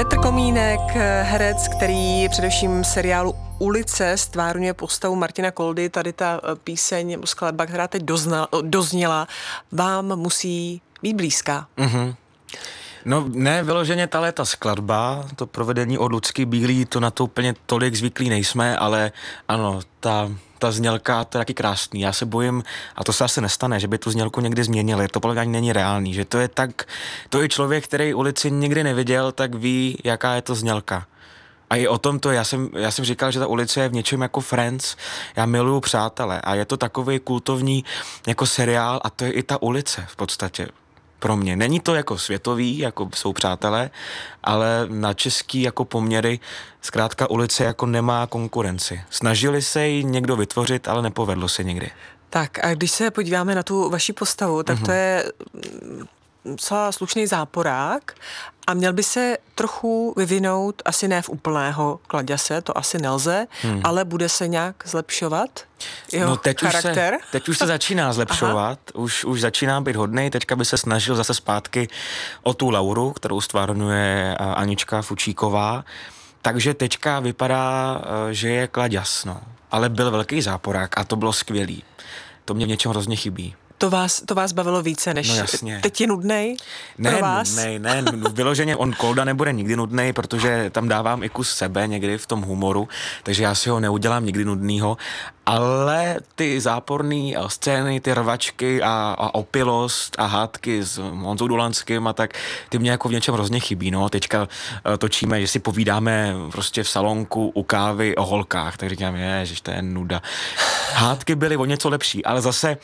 Petr Komínek, herec, který především v seriálu Ulice stvárňuje postavu Martina Koldy. Tady ta píseň, skladba, která teď dozněla, vám musí být blízká. Mm-hmm. No ne, vyloženě ta skladba, to provedení od Lucky Bílý, to na to úplně tolik zvyklí nejsme, ale ano, ta znělka, to je taky krásný. Já se bojím, a to se asi nestane, že by tu znělku někdy změnili. To podle mě není reálný, že to je člověk, který Ulici nikdy neviděl, tak ví, jaká je to znělka. A i o tom to, já jsem říkal, že ta Ulice je v něčem jako Friends, já miluju Přátele a je to takový kultovní jako seriál a to je i ta Ulice v podstatě. Pro mě. Není to jako světový, jako jsou Přátelé, ale na český jako poměry zkrátka Ulice jako nemá konkurenci. Snažili se ji někdo vytvořit, ale nepovedlo se nikdy. Tak a když se podíváme na tu vaši postavu, tak to je docela slušný záporák a měl by se trochu vyvinout, asi ne v úplného Klaďase, to asi nelze, ale bude se nějak zlepšovat jeho charakter? Teď už se začíná zlepšovat, už začíná být hodnej, teďka by se snažil zase zpátky o tu Lauru, kterou stvárňuje Anička Fučíková, takže teďka vypadá, že je Klaďas, no. Ale byl velký záporák a to bylo skvělý. To mě v něčem hrozně chybí. To vás bavilo více, než teď je nudnej pro vás? Ne, vyloženě on Kolda nebude nikdy nudnej, protože tam dávám i kus sebe někdy v tom humoru, takže já si ho neudělám nikdy nudnýho, ale ty záporné scény, ty rvačky a opilost a hádky s Honzou Dulanským a tak, ty mě jako v něčem hrozně chybí, no. Teďka točíme, že si povídáme prostě v salonku u kávy o holkách, tak říkám, ježiš, to je nuda. Hádky byly o něco lepší, ale zase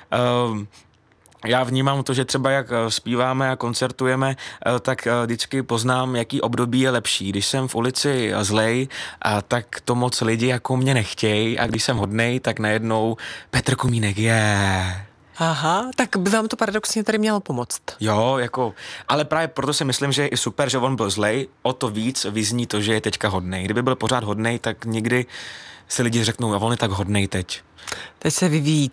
já vnímám to, že třeba jak zpíváme a koncertujeme, tak vždycky poznám, jaký období je lepší. Když jsem v Ulici zlej, tak to moc lidi jako mě nechtějí a když jsem hodnej, tak najednou Petr Komínek je. Aha, tak by vám to paradoxně tady mělo pomoct. Jo, jako, ale právě proto si myslím, že je i super, že on byl zlej, o to víc vyzní to, že je teďka hodnej. Kdyby byl pořád hodnej, tak nikdy si lidi řeknou, a on je tak hodnej teď. Teď se vyvíjí